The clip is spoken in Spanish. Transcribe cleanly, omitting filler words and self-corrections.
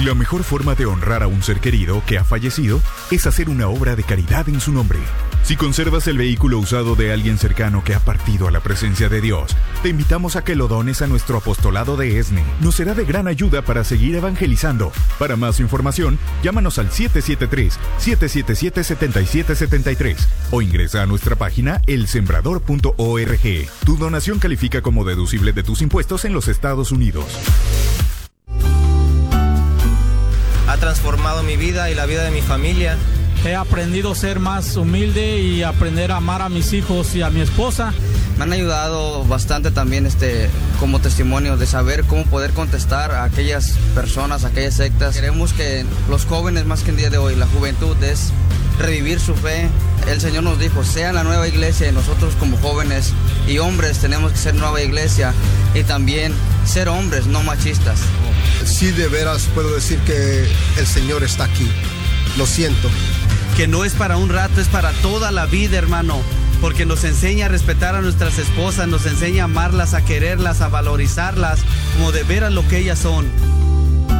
La mejor forma de honrar a un ser querido que ha fallecido es hacer una obra de caridad en su nombre. Si conservas el vehículo usado de alguien cercano que ha partido a la presencia de Dios, te invitamos a que lo dones a nuestro apostolado de ESNE. Nos será de gran ayuda para seguir evangelizando. Para más información, llámanos al 773-777-7773 o ingresa a nuestra página elsembrador.org. Tu donación califica como deducible de tus impuestos en los Estados Unidos. Ha transformado mi vida y la vida de mi familia. He aprendido a ser más humilde y aprender a amar a mis hijos y a mi esposa. Me han ayudado bastante también como testimonio de saber cómo poder contestar a aquellas personas, a aquellas sectas. Queremos que los jóvenes, más que el día de hoy, la juventud, es revivir su fe. El Señor nos dijo, sean la nueva iglesia, y nosotros como jóvenes y hombres tenemos que ser nueva iglesia y también ser hombres, no machistas. Sí, de veras puedo decir que el Señor está aquí. Lo siento. Que no es para un rato, es para toda la vida, hermano. Porque nos enseña a respetar a nuestras esposas, nos enseña a amarlas, a quererlas, a valorizarlas como de veras lo que ellas son.